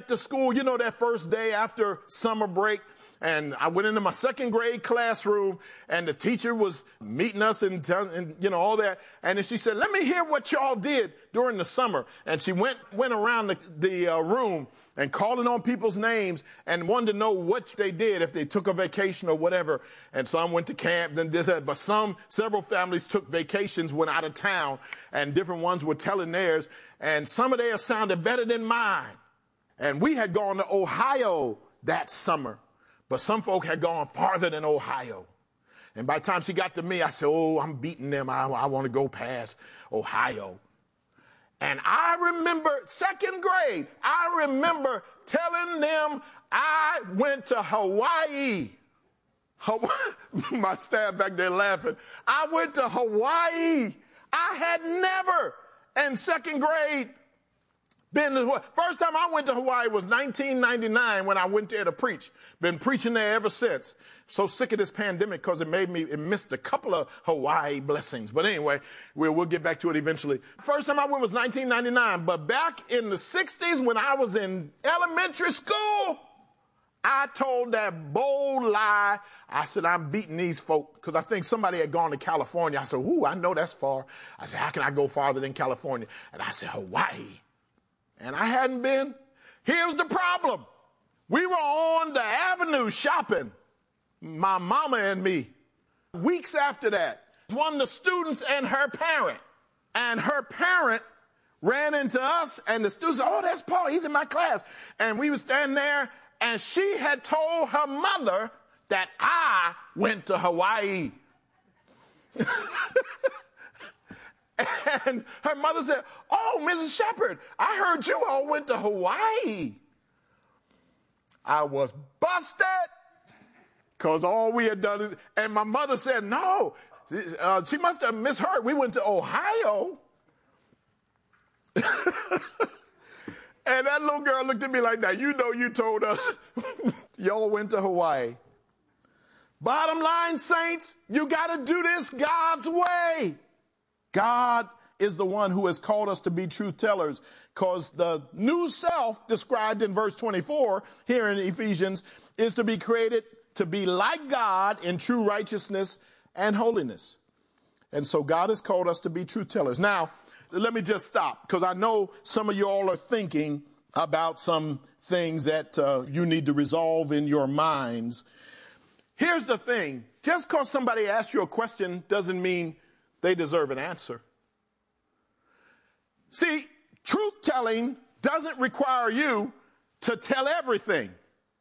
to school, you know, that first day after summer break. And I went into my second grade classroom, and the teacher was meeting us and you know, all that. And then she said, let me hear what y'all did during the summer. And she went around the room and calling on people's names and wanted to know what they did, if they took a vacation or whatever. And some went to camp, then this, that. But several families took vacations, went out of town, and different ones were telling theirs. And some of theirs sounded better than mine. And we had gone to Ohio that summer. But some folk had gone farther than Ohio. And by the time she got to me, I said, oh, I'm beating them. I want to go past Ohio. And I remember second grade, I remember telling them I went to Hawaii. My staff back there laughing. I went to Hawaii. I had never in second grade been to Hawaii. First time I went to Hawaii was 1999 when I went there to preach. Been preaching there ever since. So sick of this pandemic because it missed a couple of Hawaii blessings. But anyway, we'll get back to it eventually. First time I went was 1999. But back in the 60s when I was in elementary school, I told that bold lie. I said, I'm beating these folk because I think somebody had gone to California. I said, ooh, I know that's far. I said, how can I go farther than California? And I said, Hawaii. And I hadn't been. Here's the problem. We were on the avenue shopping, my mama and me. Weeks after that, one of the students and her parent. And her parent ran into us, and the students said, oh, that's Paul. He's in my class. And we were standing there, and she had told her mother that I went to Hawaii. And her mother said, oh, Mrs. Shepherd, I heard you all went to Hawaii. I was busted because all we had done is, and my mother said, no, she must have misheard. We went to Ohio. And that little girl looked at me like that. You know, you told us y'all went to Hawaii. Bottom line, saints, you got to do this God's way. God is the one who has called us to be truth tellers, because the new self described in verse 24 here in Ephesians is to be created to be like God in true righteousness and holiness. And so God has called us to be truth tellers. Now, let me just stop, because I know some of you all are thinking about some things that you need to resolve in your minds. Here's the thing. Just because somebody asks you a question doesn't mean they deserve an answer. See, truth-telling doesn't require you to tell everything.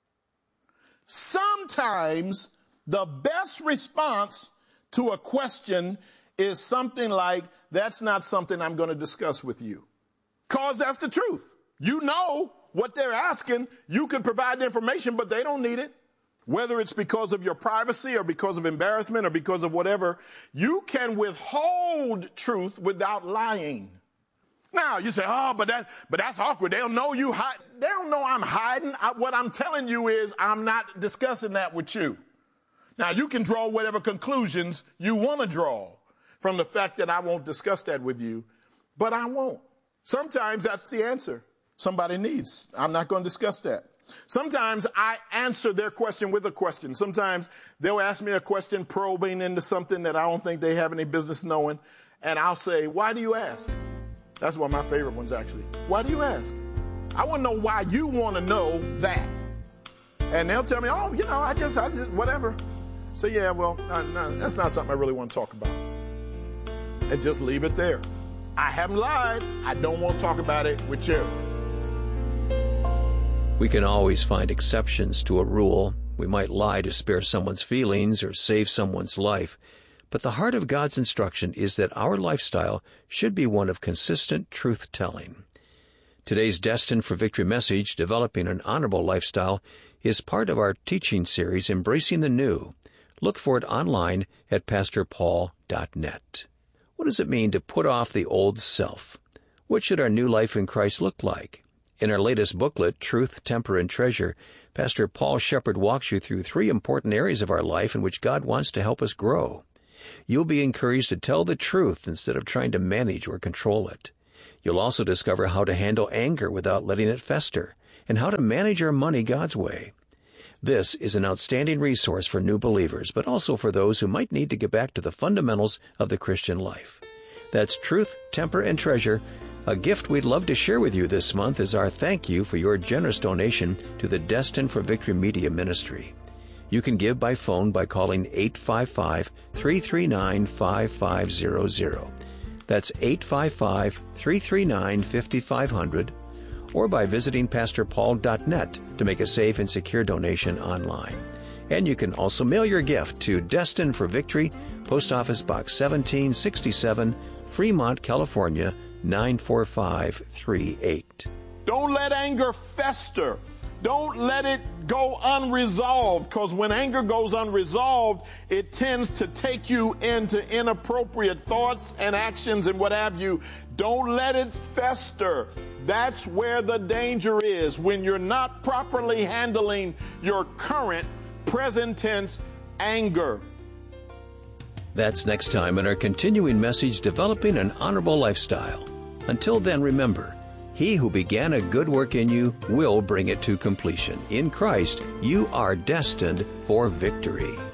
Sometimes the best response to a question is something like, that's not something I'm going to discuss with you. Because that's the truth. You know what they're asking. You can provide the information, but they don't need it. Whether it's because of your privacy or because of embarrassment or because of whatever, you can withhold truth without lying. Now, you say, oh, but that's awkward. They don't know you hide. They don't know I'm hiding. What I'm telling you is I'm not discussing that with you. Now, you can draw whatever conclusions you want to draw from the fact that I won't discuss that with you, but I won't. Sometimes that's the answer somebody needs. I'm not going to discuss that. Sometimes I answer their question with a question. Sometimes they'll ask me a question probing into something that I don't think they have any business knowing. And I'll say, why do you ask? That's one of my favorite ones, actually. Why do you ask? I want to know why you want to know that. And they'll tell me, oh, you know, I just whatever. So, yeah, well, no, that's not something I really want to talk about. And just leave it there. I haven't lied. I don't want to talk about it with you. We can always find exceptions to a rule. We might lie to spare someone's feelings or save someone's life. But the heart of God's instruction is that our lifestyle should be one of consistent truth-telling. Today's Destined for Victory message, Developing an Honorable Lifestyle, is part of our teaching series, Embracing the New. Look for it online at pastorpaul.net. What does it mean to put off the old self? What should our new life in Christ look like? In our latest booklet, Truth, Temper, and Treasure, Pastor Paul Shepherd walks you through 3 important areas of our life in which God wants to help us grow. You'll be encouraged to tell the truth instead of trying to manage or control it. You'll also discover how to handle anger without letting it fester, and how to manage our money God's way. This is an outstanding resource for new believers, but also for those who might need to get back to the fundamentals of the Christian life. That's Truth, Temper, and Treasure. A gift we'd love to share with you this month is our thank you for your generous donation to the Destined for Victory Media Ministry. You can give by phone by calling 855-339-5500. That's 855-339-5500, or by visiting pastorpaul.net to make a safe and secure donation online. And you can also mail your gift to Destined for Victory, Post Office Box 1767, Fremont, California, 94538. Don't let anger fester. Don't let it go unresolved, because when anger goes unresolved, it tends to take you into inappropriate thoughts and actions and what have you. Don't let it fester. That's where the danger is, when you're not properly handling your current present tense anger. That's next time in our continuing message, Developing an Honorable Lifestyle. Until then, remember, He who began a good work in you will bring it to completion. In Christ, you are destined for victory.